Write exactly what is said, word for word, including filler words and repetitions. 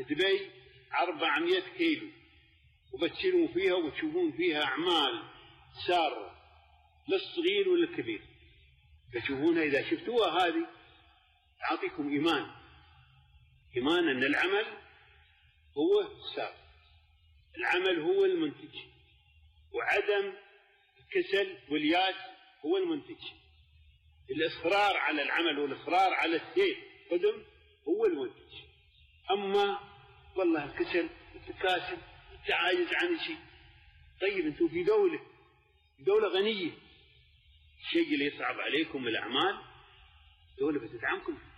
دبي أربعمائة كيلو وبتشيلون فيها وتشوفون فيها أعمال سارة للصغير وللكبير، تشوفونها إذا شفتوها هذه تعطيكم إيمان، إيمان أن العمل هو السار، العمل هو المنتج، وعدم الكسل والياس هو المنتج. الإصرار على العمل والإصرار على السير قدم هو المنتج. أما والله الكسل والتكاسل والتعاجز عن الشيء، طيب أنتم في دولة دولة غنية، الشيء اللي يصعب عليكم الأعمال دولة بتدعمكم